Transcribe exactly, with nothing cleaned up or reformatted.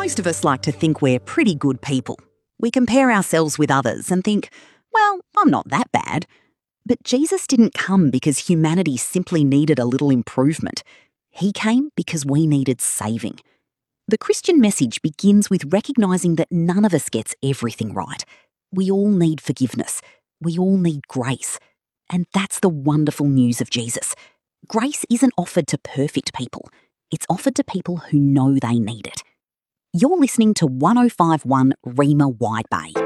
Most of us like to think we're pretty good people. We compare ourselves with others and think, well, I'm not that bad. But Jesus didn't come because humanity simply needed a little improvement. He came because we needed saving. The Christian message begins with recognising that none of us gets everything right. We all need forgiveness. We all need grace. And that's the wonderful news of Jesus. Grace isn't offered to perfect people. It's offered to people who know they need it. You're listening to one oh five point one Rhema Wide Bay.